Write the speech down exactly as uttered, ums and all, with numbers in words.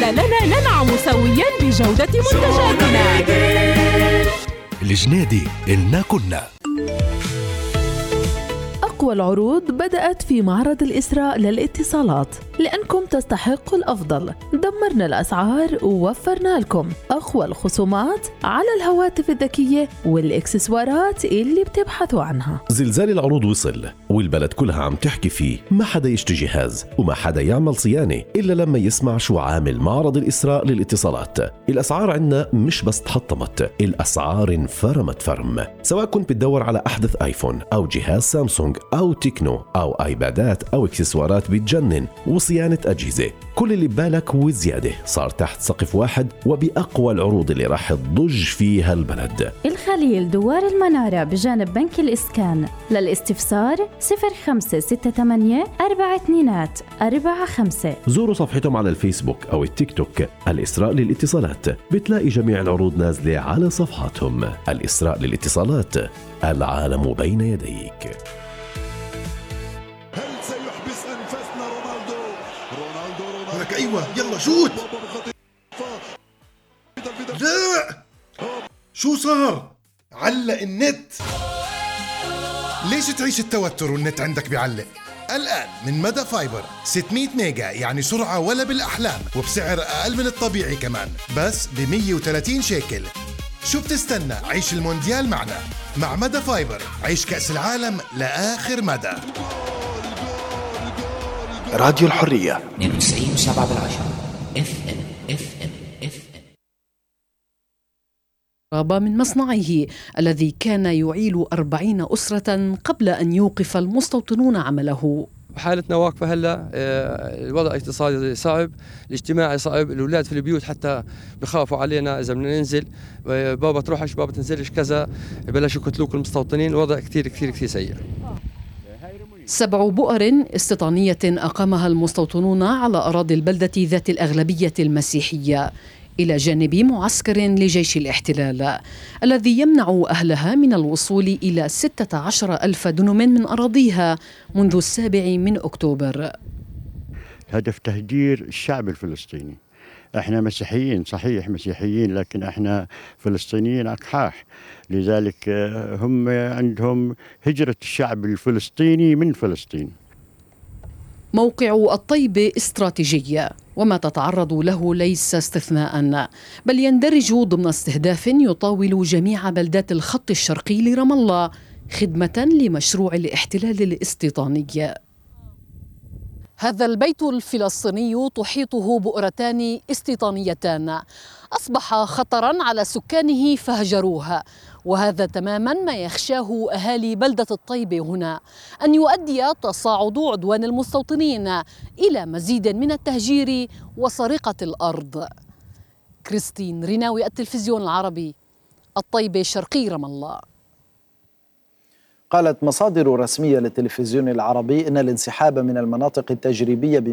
خلالنا ننعم سويا بجودة منتجاتنا. الجنيدي إلنا كنا. أقوى العروض بدأت في معرض الإسراء للاتصالات، لأنكم تستحقوا الأفضل. دمرنا الأسعار ووفرنا لكم أقوى الخصومات على الهواتف الذكية والإكسسوارات اللي بتبحثوا عنها. زلزال العروض وصل والبلد كلها عم تحكي فيه. ما حدا يشتري جهاز وما حدا يعمل صيانة إلا لما يسمع شو عامل معرض الإسراء للاتصالات. الأسعار عنا مش بس تحطمت، الأسعار انفرمت فرم. سواء كنت بتدور على أحدث آيفون أو جهاز سامسونج أو تكنو أو آيبادات أو إكسسوارات بتجنن وصيانة أجهزة، كل اللي ببالك وزيادة صار تحت سقف واحد وبأقوى العروض اللي راح تضج فيها البلد. الخليل دوار المنارة بجانب بنك الإسكان. للاستفسار صفر خمسة ستة ثمانية أربعة اثنين أربعة خمسة. زوروا صفحتهم على الفيسبوك أو التيك توك الإسراء للاتصالات، بتلاقي جميع العروض نازلة على صفحاتهم. الإسراء للاتصالات، العالم بين يديك. لك ايوه يلا شوت. لا شو صار؟ علق النت. ليش تعيش التوتر والنت عندك بيعلق؟ الآن من مدى فايبر ستمية ميجا، يعني سرعة ولا بالأحلام، وبسعر أقل من الطبيعي كمان، بس ب مية وثلاثين شيكل. شو بتستنى؟ عيش المونديال معنا. مع مدى فايبر عيش كأس العالم لآخر مدى. راديو الحرية اثنين وتسعين وسبعة بالعشرة اف ام اف ام اف ام. من مصنعه الذي كان يعيل أربعين أسرة قبل أن يوقف المستوطنون عمله. حالتنا واقفة هلا، الوضع الاقتصادي صعب، الاجتماعي صعب، الأولاد في البيوت حتى بخافوا علينا إذا بدنا ننزل، بابا تروحش بابا تنزلش كذا، بلشوا يقتلوك المستوطنين. الوضع كتير كتير كتير سيء. سبع بؤر استيطانية أقامها المستوطنون على أراضي البلدة ذات الأغلبية المسيحية، إلى جانب معسكر لجيش الاحتلال الذي يمنع أهلها من الوصول إلى ستة عشر ألف دنم من أراضيها منذ السابع من أكتوبر. هدف تهجير الشعب الفلسطيني. احنا مسيحيين صحيح، مسيحيين، لكن احنا فلسطينيين أقحاح، لذلك هم عندهم هجرة الشعب الفلسطيني من فلسطين. موقع الطيبة استراتيجية، وما تتعرض له ليس استثناء، بل يندرج ضمن استهداف يطاول جميع بلدات الخط الشرقي لرام الله خدمة لمشروع الاحتلال الاستيطاني. هذا البيت الفلسطيني تحيطه بؤرتان استيطانيتان، أصبح خطراً على سكانه فهجروها، وهذا تماماً ما يخشاه أهالي بلدة الطيبة هنا، أن يؤدي تصاعد عدوان المستوطنين إلى مزيد من التهجير وسرقة الأرض. كريستين ريناوي، التلفزيون العربي، الطيبة شرقي رام الله. قالت مصادر رسمية للتلفزيون العربي إن الانسحاب من المناطق التجريبية